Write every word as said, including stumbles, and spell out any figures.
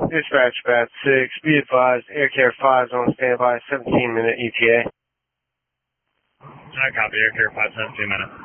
Dispatch Bat six, be advised, Air Care five is on standby, seventeen minute E T A. I copy, Air Care five, seventeen minutes.